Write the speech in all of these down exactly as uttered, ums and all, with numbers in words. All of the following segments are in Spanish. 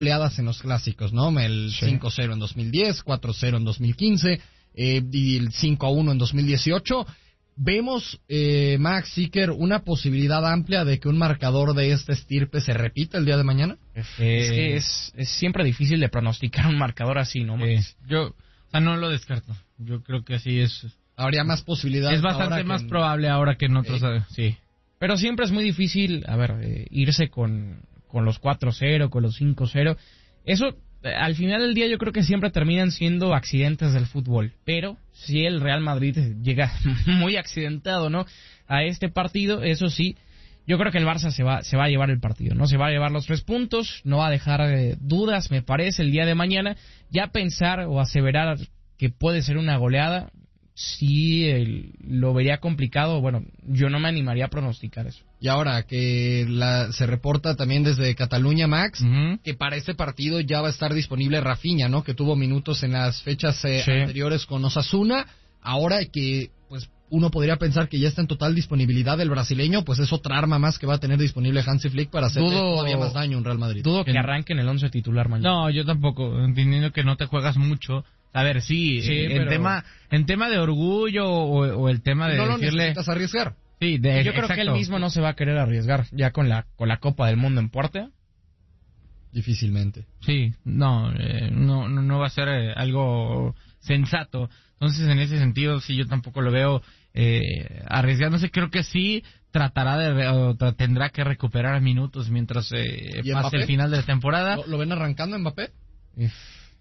goleadas en los clásicos, ¿no? El sí. cinco cero en dos mil diez, cuatro cero en dos mil quince eh, y el cinco a uno en dos mil dieciocho. Vemos, eh, Max Zicker, una posibilidad amplia de que un marcador de este estirpe se repita el día de mañana. Eh, es que es, es siempre difícil de pronosticar un marcador así, ¿no, Max? Eh, yo, o sea, no lo descarto. Yo creo que así es. Habría más posibilidades. Es bastante más en... probable ahora que en otros. Eh. Sí. Pero siempre es muy difícil, a ver, eh, irse con, con los cuatro cero, con los cinco cero. Eso, eh, al final del día, yo creo que siempre terminan siendo accidentes del fútbol. Pero si el Real Madrid llega muy accidentado, ¿no?, a este partido, eso sí, yo creo que el Barça se va, se va a llevar el partido, ¿no? Se va a llevar los tres puntos, no va a dejar eh, dudas, me parece, el día de mañana. Ya pensar o aseverar que puede ser una goleada, sí, el, lo vería complicado. Bueno, yo no me animaría a pronosticar eso. Y ahora que la, se reporta también desde Cataluña, Max, uh-huh. que para este partido ya va a estar disponible Rafinha, ¿no? Que tuvo minutos en las fechas eh, sí. anteriores con Osasuna. Ahora que, pues, uno podría pensar que ya está en total disponibilidad el brasileño, pues es otra arma más que va a tener disponible Hansi Flick para hacer todavía más daño en Real Madrid. Dudo que arranque en el once titular mañana. No, yo tampoco, entendiendo que no te juegas mucho. A ver, sí, sí en, pero... tema, en tema de orgullo o, o el tema de no decirle... lo necesitas arriesgar. Sí, de, yo creo exacto. que él mismo no se va a querer arriesgar ya con la con la Copa del Mundo en puerta. Difícilmente. Sí, no, eh, no, no, no va a ser eh, algo sensato. Entonces, en ese sentido, sí, yo tampoco lo veo eh, arriesgándose. Creo que sí tratará de o tra- tendrá que recuperar minutos mientras eh, pase Mbappé? el final de la temporada. ¿Lo, lo ven arrancando Mbappé? Uf.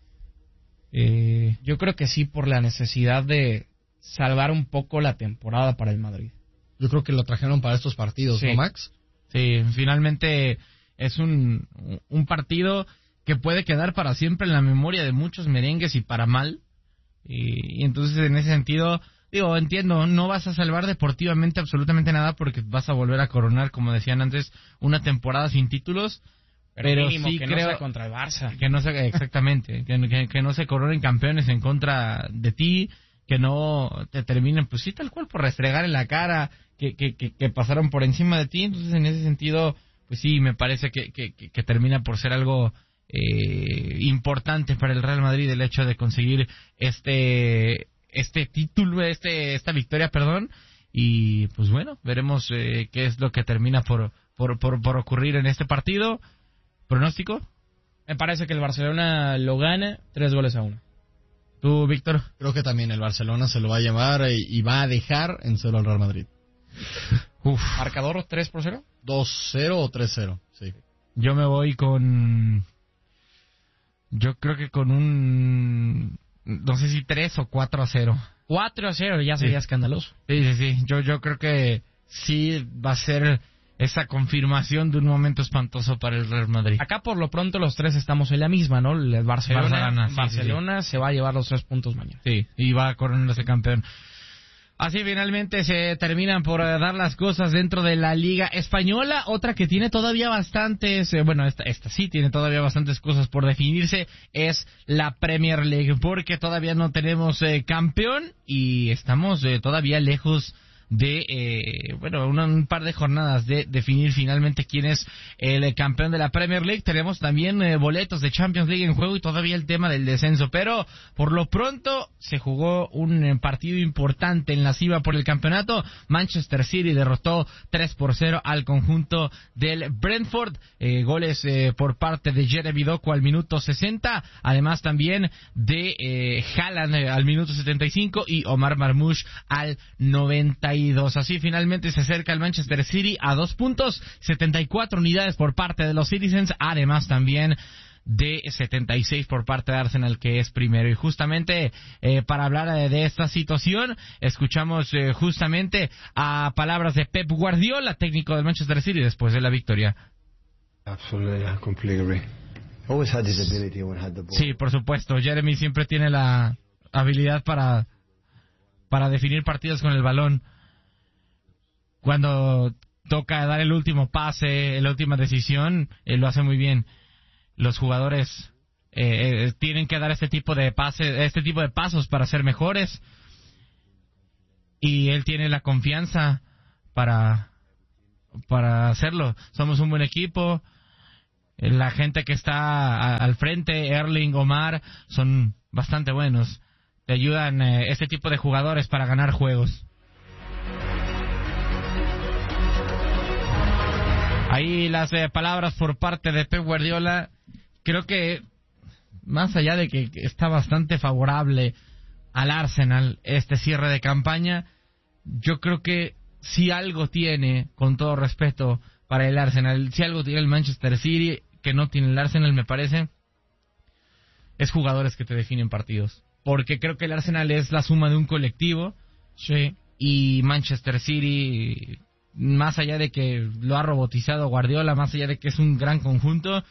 Eh, yo creo que sí, por la necesidad de salvar un poco la temporada para el Madrid. Yo creo que lo trajeron para estos partidos, sí. ¿no, Max? Sí, finalmente es un, un partido que puede quedar para siempre en la memoria de muchos merengues y para mal. Y, y entonces, en ese sentido, digo, entiendo, no vas a salvar deportivamente absolutamente nada porque vas a volver a coronar, como decían antes, una temporada sin títulos. Pero, pero mínimo, sí que creo no sea contra el Barça. Que no se, exactamente, que, que, que no se coronen campeones en contra de ti, que no te terminen, pues sí, tal cual, por restregar en la cara, que, que, que, que pasaron por encima de ti. Entonces, en ese sentido, pues sí, me parece que, que, que, que termina por ser algo eh, importante para el Real Madrid el hecho de conseguir este este título, este esta victoria, perdón. Y pues bueno, veremos eh, qué es lo que termina por, por, por, por ocurrir en este partido. ¿Pronóstico? Me parece que el Barcelona lo gana tres goles a uno. ¿Tú, Víctor? Creo que también el Barcelona se lo va a llevar y, y va a dejar en cero al Real Madrid. Uf. ¿Marcador tres por cero? dos cero o tres cero, sí. Yo me voy con... Yo creo que con un... No sé si tres o cuatro a cero. cuatro a cero ya sería sí. escandaloso. Sí, sí, sí. Yo, yo creo que sí va a ser esa confirmación de un momento espantoso para el Real Madrid. Acá por lo pronto los tres estamos en la misma, ¿no? El Barcelona, Barcelona, sí, Barcelona sí, sí. se va a llevar los tres puntos mañana. Sí, y va a coronarse campeón. Así finalmente se terminan por dar las cosas dentro de la Liga Española, otra que tiene todavía bastantes, eh, bueno, esta, esta sí tiene todavía bastantes cosas por definirse, es la Premier League, porque todavía no tenemos eh, campeón y estamos eh, todavía lejos de, eh, bueno, una, un par de jornadas de definir finalmente quién es el campeón de la Premier League. Tenemos también eh, boletos de Champions League en juego y todavía el tema del descenso, pero por lo pronto se jugó un eh, partido importante en la cima por el campeonato. Manchester City derrotó tres por cero al conjunto del Brentford, eh, goles eh, por parte de Jeremy Doku al minuto sesenta, además también de eh, Haaland eh, al minuto setenta y cinco y Omar Marmoush al noventa y dos. Así finalmente se acerca el Manchester City a dos puntos, setenta y cuatro unidades por parte de los Citizens, además también de setenta y seis por parte de Arsenal, que es primero. Y justamente eh, para hablar eh, de esta situación, escuchamos eh, justamente a palabras de Pep Guardiola, técnico del Manchester City, después de la victoria. Absolutely, I completely agree. Always had his ability when had the ball. Sí, por supuesto, Jeremy siempre tiene la habilidad para para definir partidos con el balón. Cuando toca dar el último pase, la última decisión, eh, lo hace muy bien. Los jugadores eh, eh, tienen que dar este tipo de pases, este tipo de pasos para ser mejores, y él tiene la confianza para para hacerlo. Somos un buen equipo, La gente que está a, al frente, Erling, Omar, son bastante buenos. Te ayudan eh, este tipo de jugadores para ganar juegos. Ahí las eh, palabras por parte de Pep Guardiola. Creo que más allá de que está bastante favorable al Arsenal este cierre de campaña, yo creo que si algo tiene, con todo respeto para el Arsenal, si algo tiene el Manchester City que no tiene el Arsenal, me parece, es jugadores que te definen partidos. Porque creo que el Arsenal es la suma de un colectivo, sí, y Manchester City, más allá de que lo ha robotizado Guardiola, más allá de que es un gran conjunto,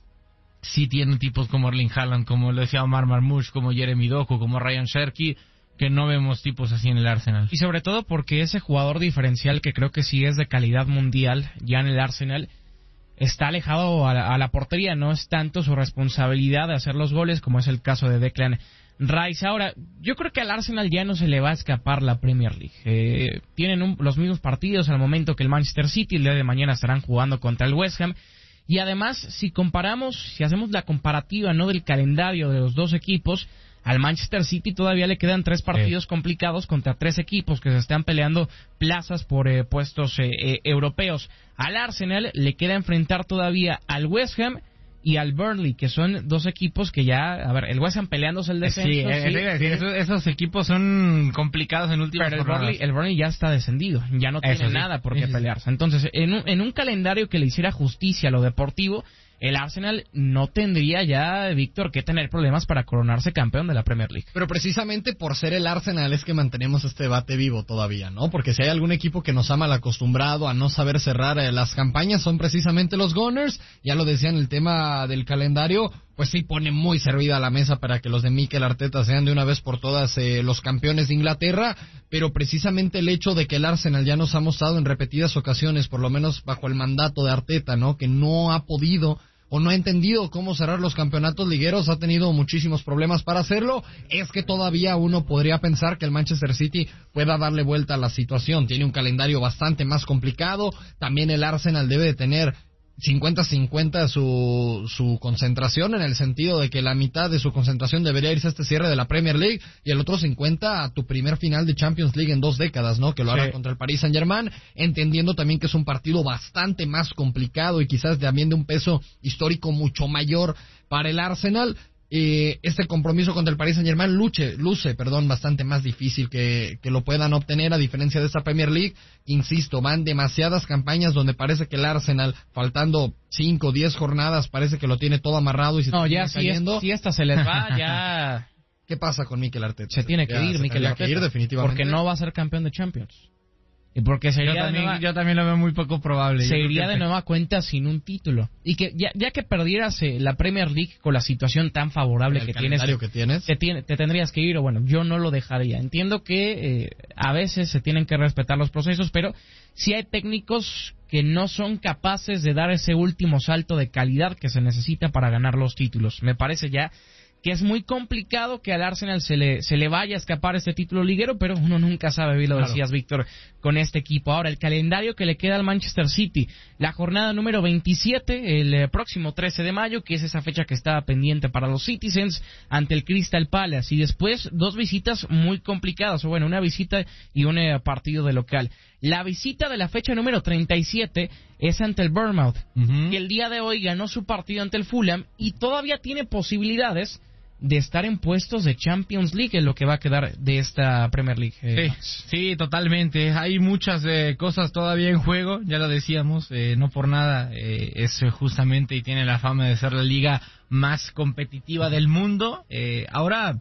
sí tiene tipos como Erling Haaland, como lo decía Omar Marmoush, como Jeremy Doku, como Ryan Cherky, que no vemos tipos así en el Arsenal. Y sobre todo porque ese jugador diferencial, que creo que sí es de calidad mundial ya en el Arsenal, está alejado a la, a la portería. No es tanto su responsabilidad de hacer los goles como es el caso de Declan Rice. Ahora, yo creo que al Arsenal ya no se le va a escapar la Premier League. Eh, tienen un, los mismos partidos al momento que el Manchester City. El día de mañana estarán jugando contra el West Ham. Y además, si comparamos, si hacemos la comparativa, ¿no?, del calendario de los dos equipos, al Manchester City todavía le quedan tres partidos sí. complicados contra tres equipos que se están peleando plazas por eh, puestos eh, eh, europeos. Al Arsenal le queda enfrentar todavía al West Ham y al Burnley, que son dos equipos que ya, a ver, el West Ham peleándose el descenso. Sí, sí, sí. Decir, esos, esos equipos son complicados en últimas Pero el Burnley, el Burnley ya está descendido, ya no tiene sí. nada por qué sí, pelearse. Entonces, en un, en un calendario que le hiciera justicia a lo deportivo, el Arsenal no tendría ya, Víctor, que tener problemas para coronarse campeón de la Premier League. Pero precisamente por ser el Arsenal es que mantenemos este debate vivo todavía, ¿no? Porque si hay algún equipo que nos ha mal acostumbrado a no saber cerrar eh, las campañas, son precisamente los Gunners. Ya lo decía en el tema del calendario, pues sí pone muy servida la mesa para que los de Mikel Arteta sean de una vez por todas eh, los campeones de Inglaterra, pero precisamente el hecho de que el Arsenal ya nos ha mostrado en repetidas ocasiones, por lo menos bajo el mandato de Arteta, ¿no?, que no ha podido o no ha entendido cómo cerrar los campeonatos ligueros, ha tenido muchísimos problemas para hacerlo, es que todavía uno podría pensar que el Manchester City pueda darle vuelta a la situación. Tiene un calendario bastante más complicado, también el Arsenal debe de tener cincuenta cincuenta su, su concentración, en el sentido de que la mitad de su concentración debería irse a este cierre de la Premier League y el otro cincuenta a tu primer final de Champions League en dos décadas, ¿no?, que lo hará sí. contra el Paris Saint-Germain, entendiendo también que es un partido bastante más complicado y quizás también de un peso histórico mucho mayor para el Arsenal. Eh, este compromiso contra el Paris Saint-Germain luce, luce perdón, bastante más difícil que, que lo puedan obtener, a diferencia de esta Premier League. Insisto, van demasiadas campañas donde parece que el Arsenal, faltando cinco o diez jornadas, parece que lo tiene todo amarrado y se no, ya si, es, si esta se les va, ya... ¿Qué pasa con Mikel Arteta? Se tiene que ya, ir Mikel Arteta, que ir, definitivamente, porque no va a ser campeón de Champions. Y porque sería yo, también, nueva, yo también lo veo muy poco probable. Se iría de nueva cuenta sin un título. Y que ya, ya que perdieras eh, la Premier League con la situación tan favorable que tienes, que tienes. Te, tiene, te tendrías que ir, o bueno, yo no lo dejaría. Entiendo que eh, a veces se tienen que respetar los procesos, pero sí hay técnicos que no son capaces de dar ese último salto de calidad que se necesita para ganar los títulos. Me parece ya que es muy complicado que al Arsenal se le se le vaya a escapar este título liguero, pero uno nunca sabe, bien lo claro. decías, Víctor, con este equipo. Ahora, el calendario que le queda al Manchester City, la jornada número veintisiete, el eh, próximo trece de mayo, que es esa fecha que estaba pendiente para los Citizens, ante el Crystal Palace, y después dos visitas muy complicadas, o bueno, una visita y un eh, partido de local. La visita de la fecha número treinta y siete es ante el Bournemouth, uh-huh. que el día de hoy ganó su partido ante el Fulham y todavía tiene posibilidades de estar en puestos de Champions League, en lo que va a quedar de esta Premier League. Eh, sí, sí, totalmente. Hay muchas eh, cosas todavía en juego, ya lo decíamos, eh, no por nada eh, es justamente y tiene la fama de ser la liga más competitiva del mundo. Eh, ahora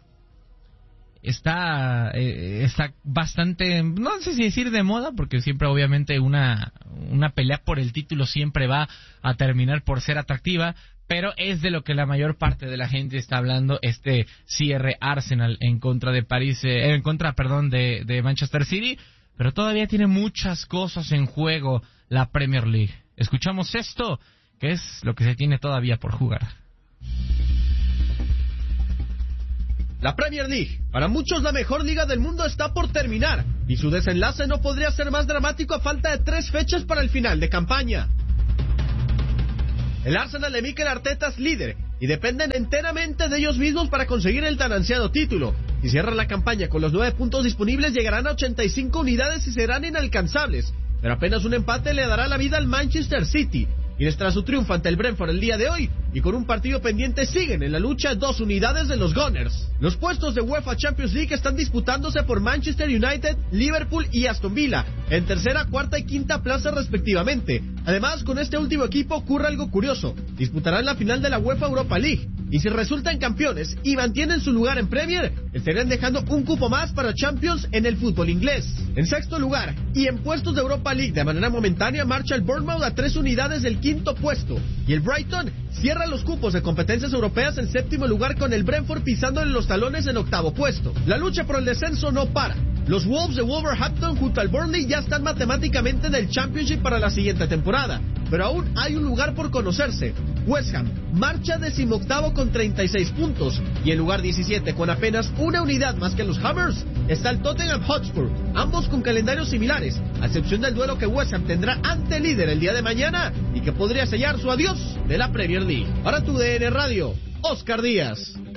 está eh, está bastante, no sé si decir de moda, porque siempre obviamente una una pelea por el título siempre va a terminar por ser atractiva, pero es de lo que la mayor parte de la gente está hablando, este cierre Arsenal en contra de París, eh, en contra, perdón, de, de Manchester City, pero todavía tiene muchas cosas en juego la Premier League. Escuchamos esto, que es lo que se tiene todavía por jugar. La Premier League, para muchos la mejor liga del mundo, está por terminar, y su desenlace no podría ser más dramático a falta de tres fechas para el final de campaña. El Arsenal de Mikel Arteta es líder y dependen enteramente de ellos mismos para conseguir el tan ansiado título. Si cierran la campaña con los nueve puntos disponibles, llegarán a ochenta y cinco unidades y serán inalcanzables. Pero apenas un empate le dará la vida al Manchester City, quienes tras su triunfo ante el Brentford el día de hoy y con un partido pendiente siguen en la lucha dos unidades de los Gunners. Los puestos de UEFA Champions League están disputándose por Manchester United, Liverpool y Aston Villa, en tercera, cuarta y quinta plaza respectivamente. Además, con este último equipo ocurre algo curioso: disputarán la final de la UEFA Europa League, y si resultan campeones y mantienen su lugar en Premier, estarán dejando un cupo más para Champions en el fútbol inglés. En sexto lugar y en puestos de Europa League de manera momentánea marcha el Bournemouth a tres unidades del quinto puesto, y el Brighton cierra los cupos de competencias europeas en séptimo lugar con el Brentford pisándole los talones en octavo puesto. La lucha por el descenso no para. Los Wolves de Wolverhampton junto al Burnley ya están matemáticamente en el Championship para la siguiente temporada, pero aún hay un lugar por conocerse. West Ham marcha decimoctavo con treinta y seis puntos, y en lugar diecisiete con apenas una unidad más que los Hammers está el Tottenham Hotspur, ambos con calendarios similares, a excepción del duelo que West Ham tendrá ante el líder el día de mañana y que podría sellar su adiós de la Premier League. Para tu D N Radio, Oscar Díaz.